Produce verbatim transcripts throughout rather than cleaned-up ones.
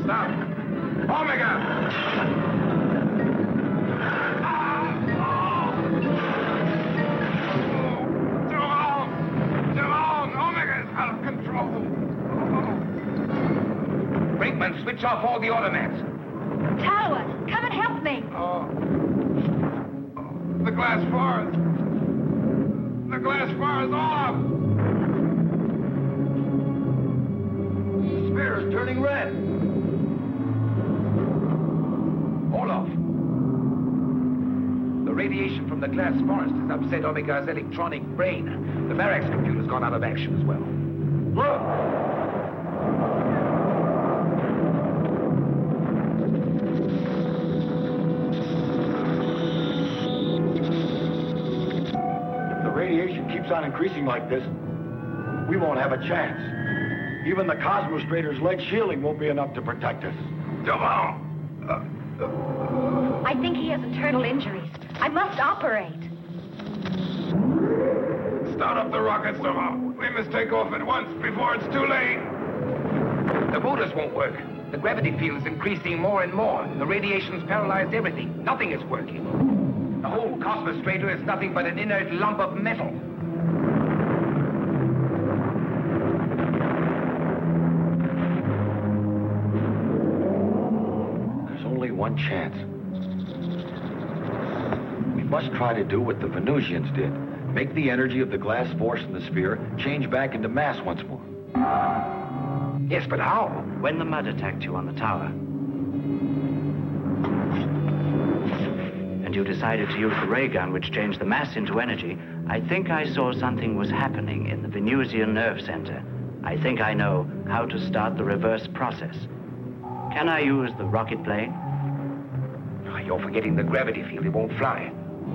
Stop. Omega! Brinkman, switch off all the automats. Tower, come and help me. Oh. The glass bars. The glass bars off. The sphere is turning red. Hold off. The radiation from the glass forest has upset Omega's electronic brain. The barracks computer's gone out of action as well. Look! Radiation keeps on increasing like this, we won't have a chance. Even the Cosmostrator's lead shielding won't be enough to protect us. Jamal! Uh, uh, I think he has internal injuries. I must operate. Start up the rockets, Jamal. We must take off at once before it's too late. The motors won't work. The gravity field is increasing more and more. The radiation's paralyzed everything. Nothing is working. The whole Cosmostrator is nothing but an inert lump of metal. There's only one chance. We must try to do what the Venusians did. Make the energy of the glass force in the sphere change back into mass once more. Yes, but how? When the mud attacked you on the tower, and you decided to use the ray gun, which changed the mass into energy, I think I saw something was happening in the Venusian nerve center. I think I know how to start the reverse process. Can I use the rocket plane? Oh, you're forgetting the gravity field. It won't fly.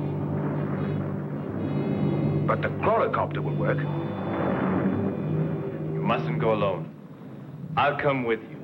But the chlorocopter will work. You mustn't go alone. I'll come with you.